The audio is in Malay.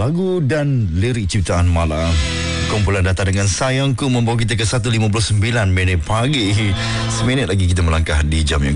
lagu dan lirik ciptaan Mala. Kumpulan Data Dengan Sayangku membawa kita ke 1.59 minit pagi. Seminit lagi kita melangkah di jam yang